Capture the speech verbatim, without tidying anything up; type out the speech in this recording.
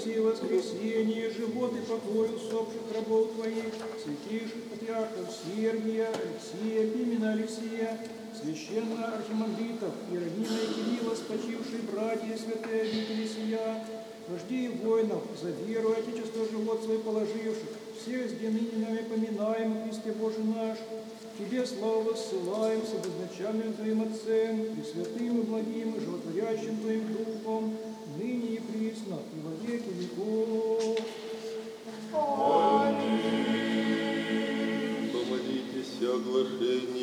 все воскресенье, живот и покой усопших рабов твоих, святейших патриархов Сергия, Алексия, Пимена Алексия, священно архимандритов, Иеронима и Кирилла, спочившие братья святые обители сия, вождей воинов, за веру и отечество живот свой положивших, всех с ныне нами поминаем, Христе Божий наш, Тебе славу ссылаем с обозначальным Твоим Отцем, Пресвятым и благим, и животворящим Твоим Духом, ныне и присно, и во веки веков. Аминь. Помолитесь о оглашении